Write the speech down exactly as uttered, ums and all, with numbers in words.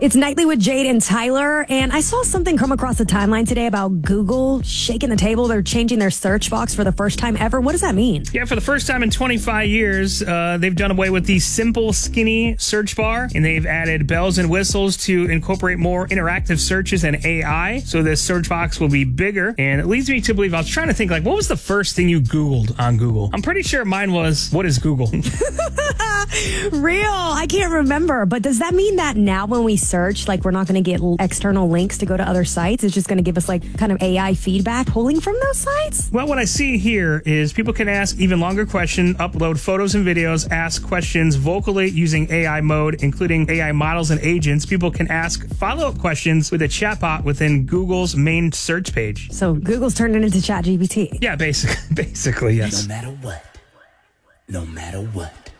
It's Nightly with Jade and Tyler, and I saw something come across the timeline today about Google shaking the table. They're changing their search box for the first time ever. What does that mean? Yeah, for the first time in twenty-five years, uh, they've done away with the simple, skinny search bar, and they've added bells and whistles to incorporate more interactive searches and A I. So this search box will be bigger, and it leads me to believe, I was trying to think, like, what was the first thing you Googled on Google? I'm pretty sure mine was, what is Google? Real, I can't remember. But does that mean that now when we search, like, we're not going to get external links to go to other sites? It's just going to give us, like, kind of A I feedback pulling from those sites? Well, what I see here is people can ask even longer questions, upload photos and videos, ask questions vocally using A I mode, including A I models and agents. People can ask follow-up questions with a chatbot within Google's main search page. So Google's turned it into ChatGPT. Yeah, basically, basically, yes. No matter what. No matter what.